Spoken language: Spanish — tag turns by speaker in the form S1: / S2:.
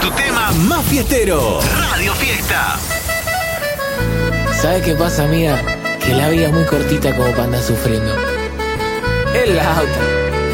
S1: tu tema más fiestero. Radio Fiesta.
S2: ¿Sabes qué pasa, amiga? Que la vida es muy cortita como para andar sufriendo. El auto.